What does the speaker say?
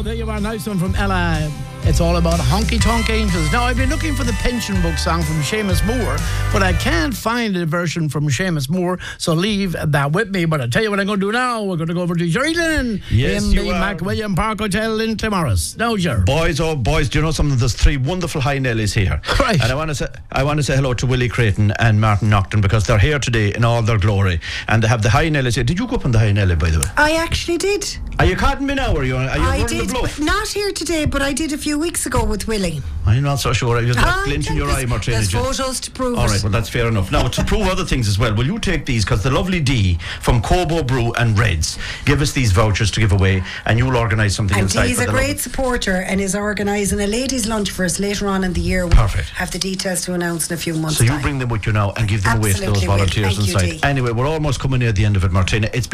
there you are. Nice one from Ella. It's all about honky tonk angels. Now, I've been looking for the pension book song from Seamus Moore, but I can't find a version from Seamus Moore, so leave that with me. But I'll tell you what I'm going to do now. We're going to go over to Jerry Lennon in the McWilliam Park Hotel in Clamorris. Now, Jerry. Boys, oh boys, do you know something? There's three wonderful high Nellies here. Right. And I want to say hello to Willie Creighton and Martin Nocton, because they're here today in all their glory. And they have the high Nellies here. Did you go up on the high Nelly, by the way? I actually did. Are you caught me now? I did, not here today, but I did a few weeks ago with Willie. I'm not so sure. You've got glint in your eye, Martina. There's photos to prove All right, well, that's fair enough. Now, to prove other things as well, will you take these? Because the lovely Dee from Cobo Brew and Reds give us these vouchers to give away, and you'll organise something and inside. And Dee's a great supporter and is organising a ladies' lunch for us later on in the year. Perfect. We'll have the details to announce in a few months' So you time. bring them with you now and give them away to those volunteers inside. Anyway, we're almost coming near the end of it, Martina. It's